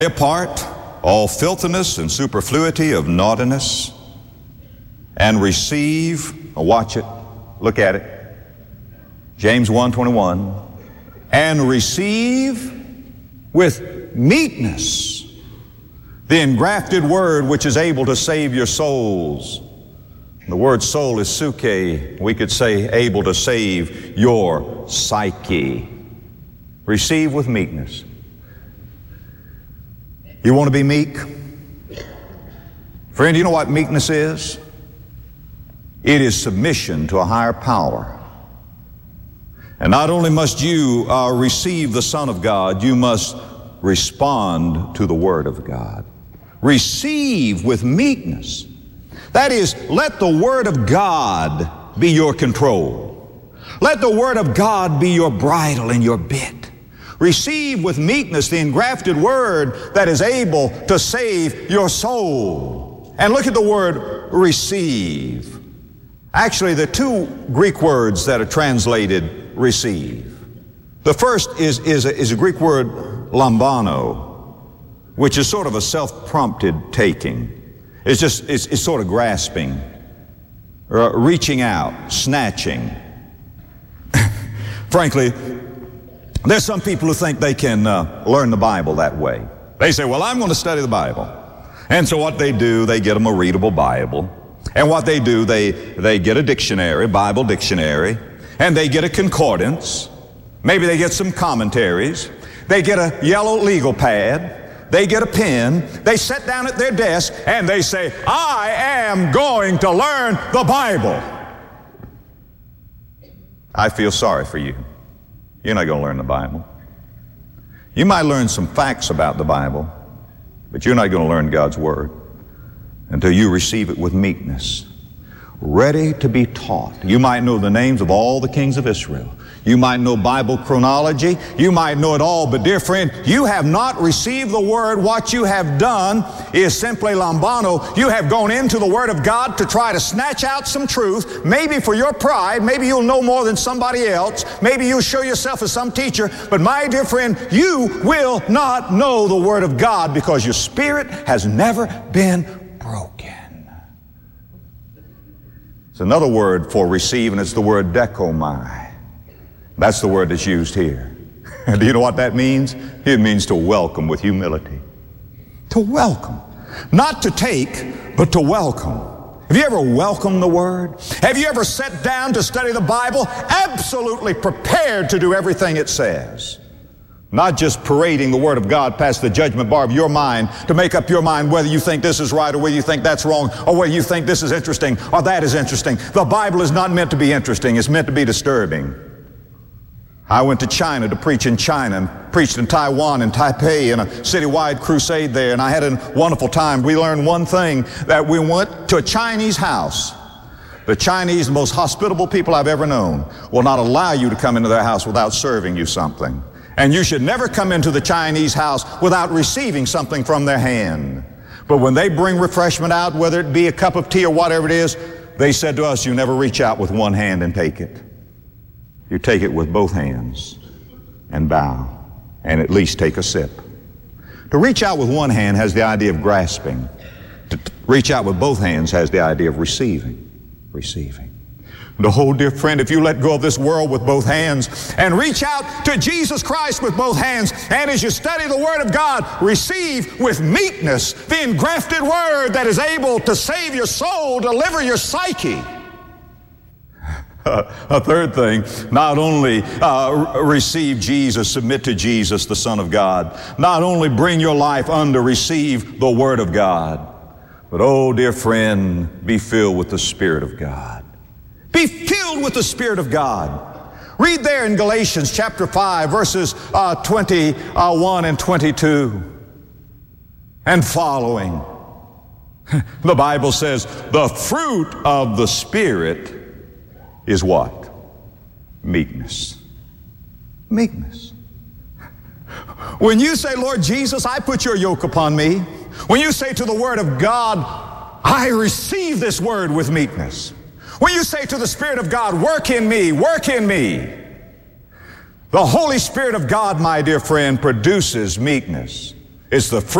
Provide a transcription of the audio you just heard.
apart all filthiness and superfluity of naughtiness, and receive, watch it, look at it, James 1:21, and receive with meekness the engrafted word which is able to save your souls. The word soul is suke. We could say able to save your psyche. Receive with meekness. You want to be meek? Friend, you know what meekness is? It is submission to a higher power. And not only must you receive the Son of God, you must respond to the Word of God. Receive with meekness. That is, let the Word of God be your control. Let the Word of God be your bridle and your bit. Receive with meekness the engrafted Word that is able to save your soul. And look at the word receive. Actually, there are two Greek words that are translated receive. The first is a Greek word lambano, which is sort of a self-prompted taking. It's sort of grasping, reaching out, snatching. Frankly, there's some people who think they can learn the Bible that way. They say, well, I'm going to study the Bible. And so what they do, they get them a readable Bible. And what they do, they get a dictionary, Bible dictionary, and they get a concordance. Maybe they get some commentaries. They get a yellow legal pad. They get a pen, they sit down at their desk, and they say, I am going to learn the Bible. I feel sorry for you. You're not going to learn the Bible. You might learn some facts about the Bible, but you're not going to learn God's Word until you receive it with meekness, ready to be taught. You might know the names of all the kings of Israel. You might know Bible chronology. You might know it all, but dear friend, you have not received the Word. What you have done is simply lambano. You have gone into the Word of God to try to snatch out some truth, maybe for your pride. Maybe you'll know more than somebody else. Maybe you'll show yourself as some teacher. But my dear friend, you will not know the Word of God because your spirit has never been broken. It's another word for receive, and it's the word dekomai. That's the word that's used here. Do you know what that means? It means to welcome with humility. To welcome. Not to take, but to welcome. Have you ever welcomed the Word? Have you ever sat down to study the Bible absolutely prepared to do everything it says? Not just parading the Word of God past the judgment bar of your mind to make up your mind whether you think this is right or whether you think that's wrong or whether you think this is interesting or that is interesting. The Bible is not meant to be interesting. It's meant to be disturbing. I went to China to preach in China and preached in Taiwan and Taipei in a citywide crusade there, and I had a wonderful time. We learned one thing, that we went to a Chinese house. The Chinese, the most hospitable people I've ever known, will not allow you to come into their house without serving you something. And you should never come into the Chinese house without receiving something from their hand. But when they bring refreshment out, whether it be a cup of tea or whatever it is, they said to us, you never reach out with one hand and take it. You take it with both hands and bow and at least take a sip. To reach out with one hand has the idea of grasping. To reach out with both hands has the idea of receiving. Receiving. Oh, dear friend, if you let go of this world with both hands and reach out to Jesus Christ with both hands, and as you study the Word of God, receive with meekness the engrafted Word that is able to save your soul, deliver your psyche. A third thing, not only receive Jesus, submit to Jesus, the Son of God. Not only bring your life under, receive the Word of God. But, oh, dear friend, be filled with the Spirit of God. Be filled with the Spirit of God. Read there in Galatians chapter 5, verses 21 and 22 and following. The Bible says, the fruit of the Spirit is what? Meekness. Meekness. When you say, Lord Jesus, I put your yoke upon me. When you say to the Word of God, I receive this Word with meekness. When you say to the Spirit of God, work in me, work in me. The Holy Spirit of God, my dear friend, produces meekness. It's the